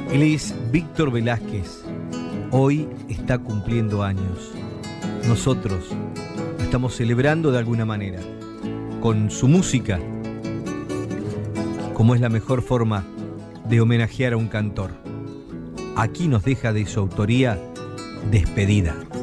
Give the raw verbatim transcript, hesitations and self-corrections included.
Él es Víctor Velázquez. Hoy está cumpliendo años. Nosotros estamos celebrando de alguna manera con su música, como es la mejor forma de homenajear a un cantor. Aquí nos deja de su autoría Despedida.